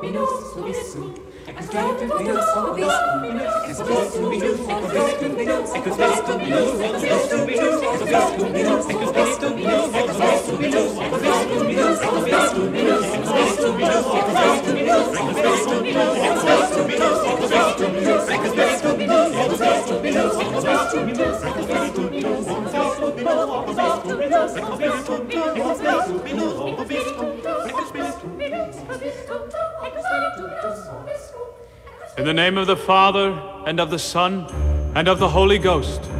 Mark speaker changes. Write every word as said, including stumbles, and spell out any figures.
Speaker 1: In the name of the Father, and of the Son, and of the Holy Ghost.